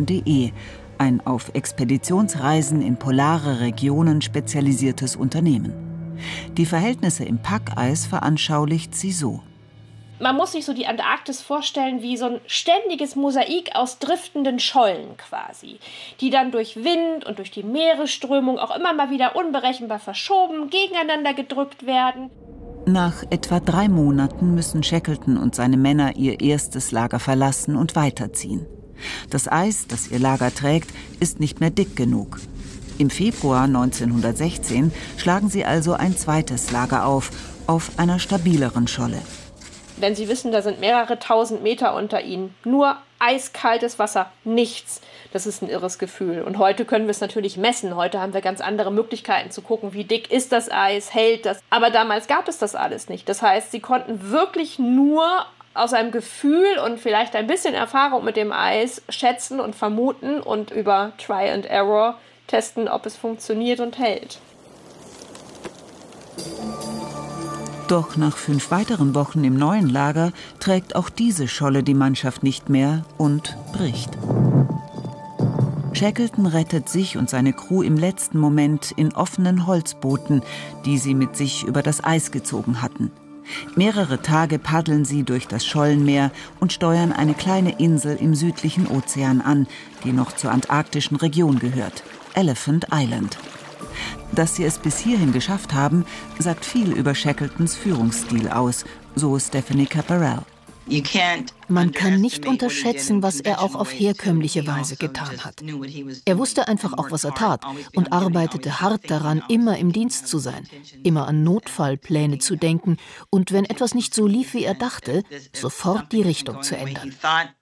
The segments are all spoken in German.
Expedition.de, ein auf Expeditionsreisen in polare Regionen spezialisiertes Unternehmen. Die Verhältnisse im Packeis veranschaulicht sie so. Man muss sich so die Antarktis vorstellen wie so ein ständiges Mosaik aus driftenden Schollen quasi, die dann durch Wind und durch die Meeresströmung auch immer mal wieder unberechenbar verschoben, gegeneinander gedrückt werden. Nach etwa 3 Monaten müssen Shackleton und seine Männer ihr erstes Lager verlassen und weiterziehen. Das Eis, das ihr Lager trägt, ist nicht mehr dick genug. Im Februar 1916 schlagen sie also ein zweites Lager auf einer stabileren Scholle. Wenn Sie wissen, da sind mehrere tausend Meter unter Ihnen, nur eiskaltes Wasser, nichts. Das ist ein irres Gefühl. Und heute können wir es natürlich messen. Heute haben wir ganz andere Möglichkeiten zu gucken, wie dick ist das Eis, hält das. Aber damals gab es das alles nicht. Das heißt, Sie konnten wirklich nur aus einem Gefühl und vielleicht ein bisschen Erfahrung mit dem Eis schätzen und vermuten und über Try and Error testen, ob es funktioniert und hält. Doch nach 5 weiteren Wochen im neuen Lager trägt auch diese Scholle die Mannschaft nicht mehr und bricht. Shackleton rettet sich und seine Crew im letzten Moment in offenen Holzbooten, die sie mit sich über das Eis gezogen hatten. Mehrere Tage paddeln sie durch das Schollenmeer und steuern eine kleine Insel im südlichen Ozean an, die noch zur antarktischen Region gehört, Elephant Island. Dass sie es bis hierhin geschafft haben, sagt viel über Shackletons Führungsstil aus, so Stephanie Caparel. Man kann nicht unterschätzen, was er auch auf herkömmliche Weise getan hat. Er wusste einfach auch, was er tat und arbeitete hart daran, immer im Dienst zu sein, immer an Notfallpläne zu denken und wenn etwas nicht so lief, wie er dachte, sofort die Richtung zu ändern.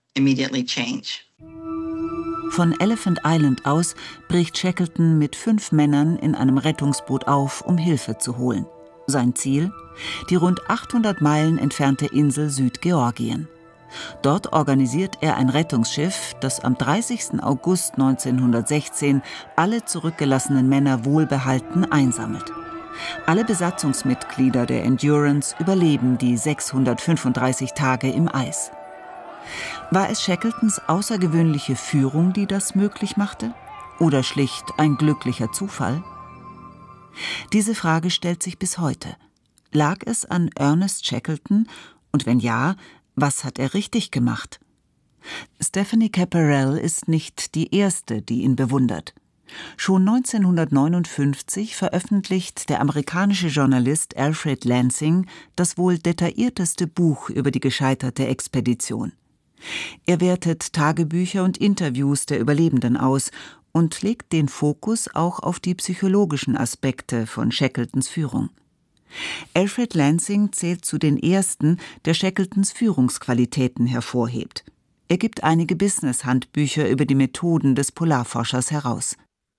Von Elephant Island aus bricht Shackleton mit 5 Männern in einem Rettungsboot auf, um Hilfe zu holen. Sein Ziel? Die rund 800 Meilen entfernte Insel Südgeorgien. Dort organisiert er ein Rettungsschiff, das am 30. August 1916 alle zurückgelassenen Männer wohlbehalten einsammelt. Alle Besatzungsmitglieder der Endurance überleben die 635 Tage im Eis. War es Shackletons außergewöhnliche Führung, die das möglich machte? Oder schlicht ein glücklicher Zufall? Diese Frage stellt sich bis heute. Lag es an Ernest Shackleton? Und wenn ja, was hat er richtig gemacht? Stephanie Caparel ist nicht die erste, die ihn bewundert. Schon 1959 veröffentlicht der amerikanische Journalist Alfred Lansing das wohl detaillierteste Buch über die gescheiterte Expedition. Er wertet Tagebücher und Interviews der Überlebenden aus und legt den Fokus auch auf die psychologischen Aspekte von Shackletons Führung. Alfred Lansing zählt zu den ersten, der Shackletons Führungsqualitäten hervorhebt. Er gibt einige Business-Handbücher über die Methoden des Polarforschers heraus.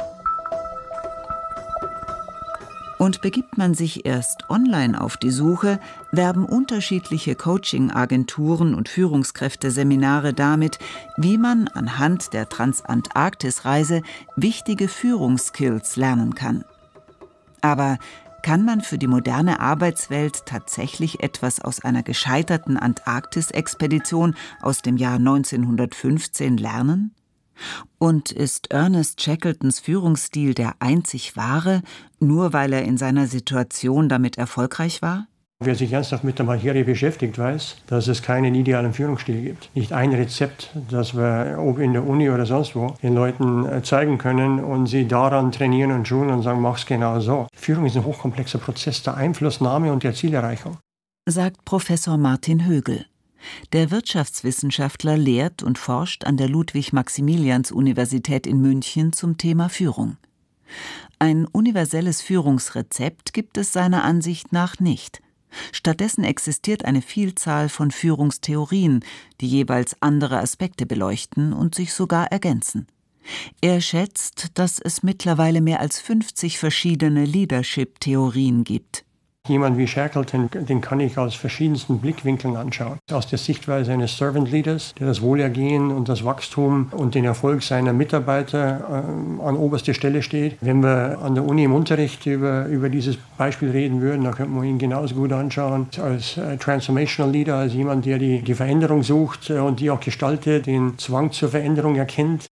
Und begibt man sich erst online auf die Suche, werben unterschiedliche Coaching-Agenturen und Führungskräfteseminare damit, wie man anhand der Transantarktis-Reise wichtige Führungsskills lernen kann. Aber kann man für die moderne Arbeitswelt tatsächlich etwas aus einer gescheiterten Antarktis-Expedition aus dem Jahr 1915 lernen? Und ist Ernest Shackletons Führungsstil der einzig wahre, nur weil er in seiner Situation damit erfolgreich war? Wer sich ernsthaft mit der Materie beschäftigt, weiß, dass es keinen idealen Führungsstil gibt. Nicht ein Rezept, das wir ob in der Uni oder sonst wo den Leuten zeigen können und sie daran trainieren und schulen und sagen, mach's genau so. Führung ist ein hochkomplexer Prozess der Einflussnahme und der Zielerreichung. Sagt Professor Martin Högel. Der Wirtschaftswissenschaftler lehrt und forscht an der Ludwig-Maximilians-Universität in München zum Thema Führung. Ein universelles Führungsrezept gibt es seiner Ansicht nach nicht. Stattdessen existiert eine Vielzahl von Führungstheorien, die jeweils andere Aspekte beleuchten und sich sogar ergänzen. Er schätzt, dass es mittlerweile mehr als 50 verschiedene Leadership-Theorien gibt. Jemand wie Shackleton, den kann ich aus verschiedensten Blickwinkeln anschauen. Aus der Sichtweise eines Servant Leaders, der das Wohlergehen und das Wachstum und den Erfolg seiner Mitarbeiter an oberster Stelle steht. Wenn wir an der Uni im Unterricht über dieses Beispiel reden würden, dann könnte man ihn genauso gut anschauen als Transformational Leader, als jemand, der die Veränderung sucht und die auch gestaltet, den Zwang zur Veränderung erkennt.